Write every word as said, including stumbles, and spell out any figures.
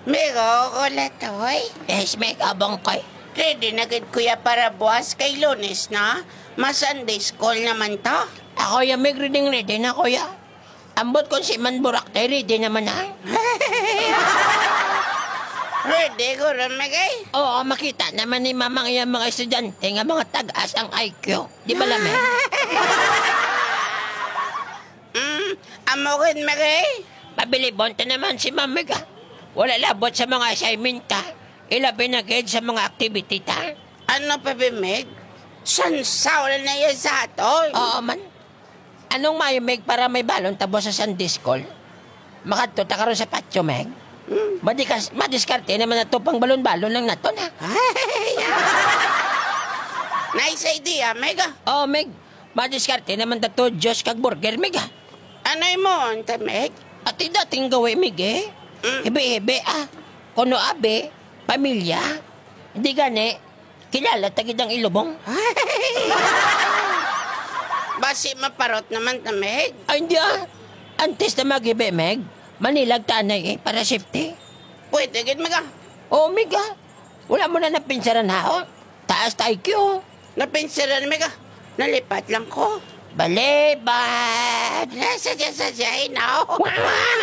Mego, kulatoy. Yes, Meg, abang kay. Ready na gid kuya para buwas kay Lunes na. Mas Sunday school naman to. Ako ya, Meg, reading ready na, kuya. Ambot ko si Man Burakte, ready naman na. Ready ko rin, Megay. Oo, makita naman ni mamang iya mga estudyante nga mga tag-as ang I Q. Di ba lamig? Hmm, amo rin, Megay. Pabilibon ta naman si Mamig ah. Wala labot sa mga assignment ta. Ilabi na gid sa mga activity ta. Ano pa ba, Meg? Sansawal na yan sa aton. Oo man. Anong mayo, Meg, para may balon tabo sa Sunday School? Makadto ta karon sa patio, Meg. Hmm. Madikas, madiskarte naman na to pang balon-balon lang nato na. Nice idea, Mega. Oo, Meg. Madiskarte naman na to Diyos kag burger, Meg ah. Ano mo, anta, Meg? At dating gawin, Meg eh. Mm. Ibe-ibe ah. Kuno abe, pamilya. Hindi gani, kilala tagid ang ilubong. Basi maparot naman ta, Meg. Ay, hindi ah. Antes na mag-ibe, Meg. Manilag tanay eh, para safety. Pwede gid, Mega. Oo, Meg ah. Wala mo na napinsaran ha, oh. Taas tayo kyo. Napinsiran, Mega. Nalipat lang ko. Balibad. Nasa dyan sa dyan, now.